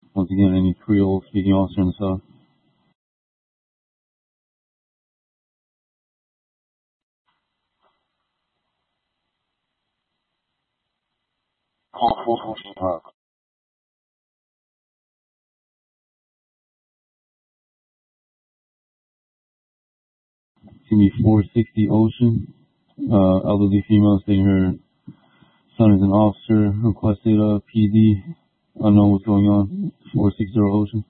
Once again, any Creole speaking officer in the South. It's gonna be 460 Ocean. Elderly female stating her son is an officer, requested PD. Unknown what's going on. 460 Ocean.